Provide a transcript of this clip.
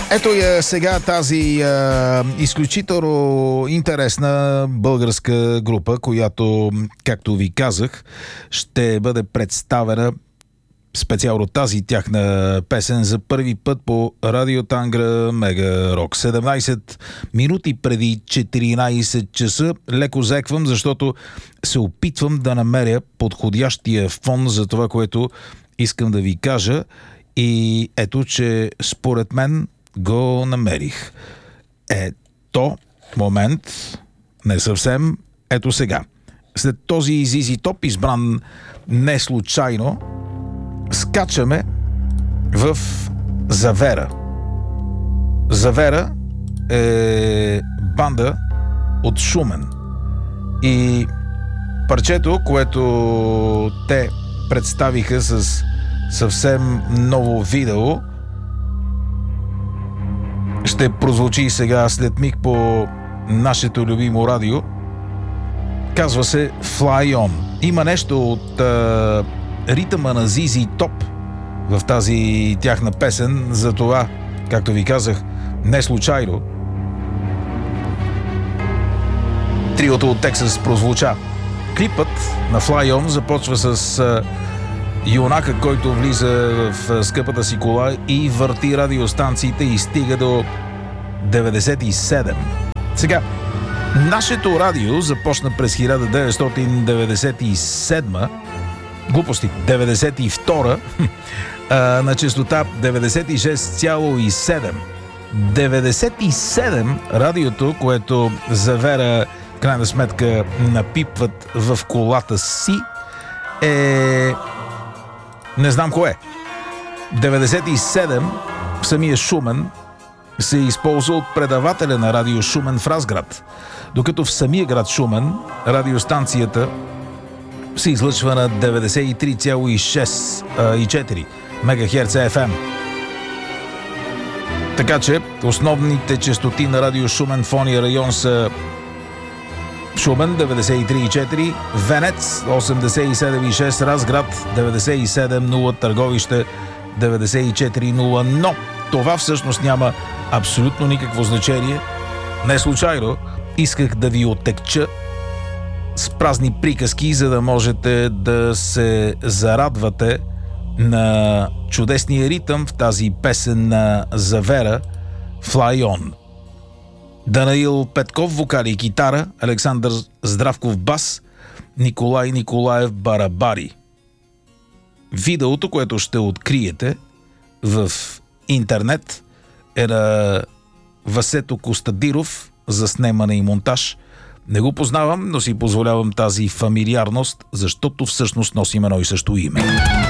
Ето я сега тази изключително интересна българска група, която, както ви казах, ще бъде представена специално тази тяхна песен за първи път по Радио Тангра Мега Рок. 17 минути преди 14 часа. Леко зеквам, защото се опитвам да намеря подходящия фон за това, което искам да ви кажа. И ето, че според мен го намерих. Ето, момент, не съвсем, ето сега. След този ZZ Top, избран не случайно, скачаме в Завера. Завера е банда от Шумен. И парчето, което те представиха с съвсем ново видео, ще прозвучи сега след миг по нашето любимо радио. Казва се Fly On. Има нещо от ритъма на ZZ Top в тази тяхна песен. За това, както ви казах, не случайно триото от Тексас прозвуча. Клипът на Fly On започва с юнака, който влиза в скъпата си кола и върти радиостанциите и стига до 97. Сега, нашето радио започна през 1997, глупости, 92 на честота 96,7. 97 радиото, което Завера в крайна сметка напипват в колата си, е не знам кое. 97 в самия Шумен се използва от предавателя на радио Шумен в Разград, докато в самия град Шумен радиостанцията се излъчва на 93,6 МГц FM. Така че основните честоти на радио Шумен в ония район са Шумен 93,4, Венец 87,6, Разград 97,0, Търговище 94,0, но това всъщност няма абсолютно никакво значение. Не случайно исках да ви оттекча с празни приказки, за да можете да се зарадвате на чудесния ритъм в тази песен на Завера Fly On. Данаил Петков вокали и китара, Александър Здравков бас, Николай Николаев барабари. Видеото, което ще откриете в интернет, е на Васето Костадиров за снимане и монтаж. Не го познавам, но си позволявам тази фамилиарност, защото всъщност носим едно и също име.